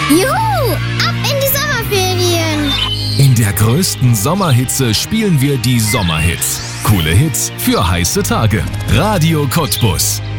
Juhu, ab in die Sommerferien. In der größten Sommerhitze spielen wir die Sommerhits. Coole Hits für heiße Tage. Radio Cottbus.